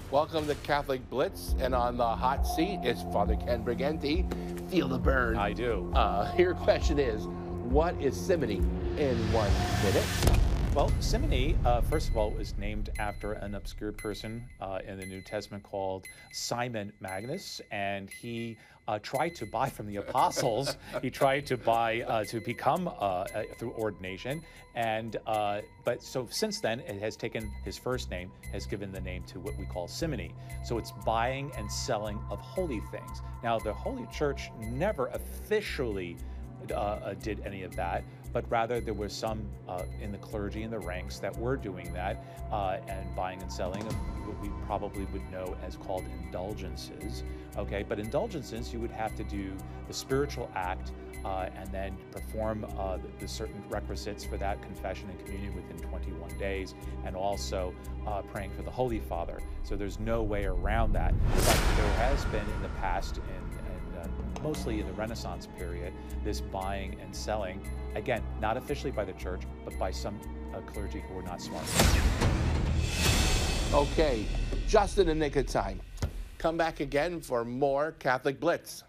Welcome to Catholic Blitz, and on the hot seat is Father Ken Briganti. Feel the burn. I do. Your question is, what is simony in 1 minute? Well, simony, first of all, was named after an obscure person in the New Testament called Simon Magus, and he tried to buy from the apostles. He tried to buy to become through ordination, and but so since then it has taken his first name, has given the name to what we call simony. So it's buying and selling of holy things. Now, the Holy Church never officially did any of that, but rather there were some in the clergy and the ranks that were doing that and buying and selling of what we probably would know as called indulgences. Okay, but indulgences, you would have to do the spiritual act and then perform the certain requisites for that, confession and communion within 21 days, and also praying for the Holy Father. So there's no way around that. But there has been in the past, mostly in the Renaissance period, this buying and selling, again, not officially by the church, but by some clergy who were not smart. Okay, just in the nick of time. Come back again for more Catholic Blitz.